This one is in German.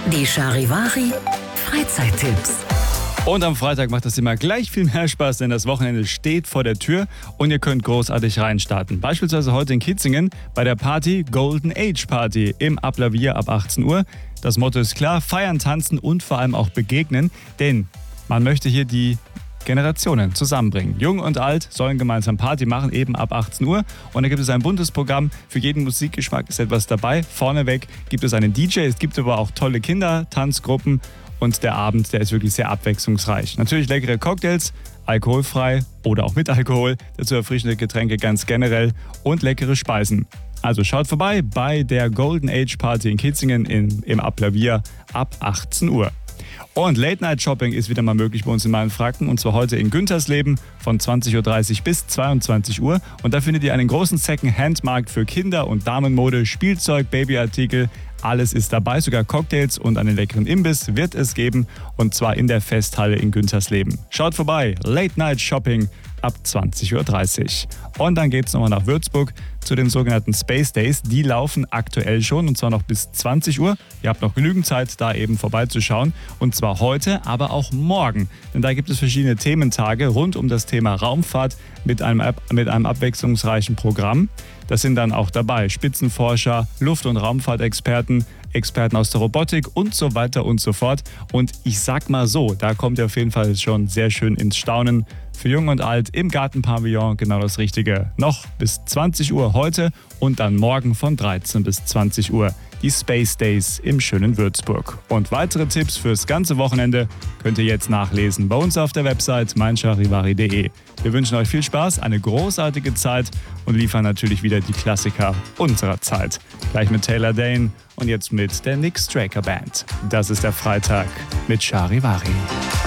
Die Charivari Freizeittipps. Und am Freitag macht das immer gleich viel mehr Spaß, denn das Wochenende steht vor der Tür und ihr könnt großartig reinstarten. Beispielsweise heute in Kitzingen bei der Party Golden Age Party im Ablavier ab 18 Uhr. Das Motto ist klar: feiern, tanzen und vor allem auch begegnen, denn man möchte hier die Generationen zusammenbringen. Jung und alt sollen gemeinsam Party machen, eben ab 18 Uhr. Und da gibt es ein buntes Programm. Für jeden Musikgeschmack ist etwas dabei. Vorneweg gibt es einen DJ, es gibt aber auch tolle Kinder, Tanzgruppen. Und der Abend, der ist wirklich sehr abwechslungsreich. Natürlich leckere Cocktails, alkoholfrei oder auch mit Alkohol, dazu erfrischende Getränke ganz generell und leckere Speisen. Also schaut vorbei bei der Golden Age Party in Kitzingen im Ablavier ab 18 Uhr. Und Late-Night-Shopping ist wieder mal möglich bei uns in Mainfranken, und zwar heute in Güntersleben von 20.30 Uhr bis 22 Uhr. Und da findet ihr einen großen Second-Hand-Markt für Kinder- und Damenmode, Spielzeug, Babyartikel. Alles ist dabei, sogar Cocktails und einen leckeren Imbiss wird es geben, und zwar in der Festhalle in Güntersleben. Schaut vorbei, Late-Night-Shopping ab 20.30 Uhr. Und dann geht es nochmal nach Würzburg zu den sogenannten Space Days. Die laufen aktuell schon, und zwar noch bis 20 Uhr. Ihr habt noch genügend Zeit, da eben vorbeizuschauen. Und zwar heute, aber auch morgen. Denn da gibt es verschiedene Thementage rund um das Thema Raumfahrt mit einem abwechslungsreichen Programm. Das sind dann auch dabei Spitzenforscher, Luft- und Raumfahrtexperten, Experten aus der Robotik und so weiter und so fort. Und ich sag mal so, da kommt ihr auf jeden Fall schon sehr schön ins Staunen. Für Jung und Alt im Gartenpavillon genau das Richtige. Noch bis 20 Uhr heute und dann morgen von 13 bis 20 Uhr. Die Space Days im schönen Würzburg. Und weitere Tipps fürs ganze Wochenende könnt ihr jetzt nachlesen bei uns auf der Website meincharivari.de. Wir wünschen euch viel Spaß, eine großartige Zeit und liefern natürlich wieder die Klassiker unserer Zeit. Gleich mit Taylor Dane und jetzt mit der Nick Straker Band. Das ist der Freitag mit Charivari.